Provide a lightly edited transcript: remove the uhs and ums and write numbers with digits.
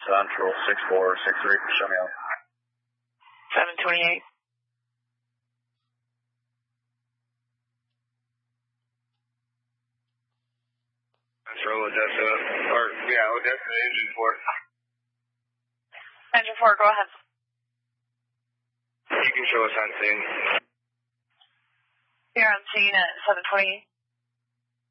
Central 6463, show me out. 728. Central Odessa, Odessa engine 4. Engine 4, go ahead. You can show us on scene. You're on scene at 728.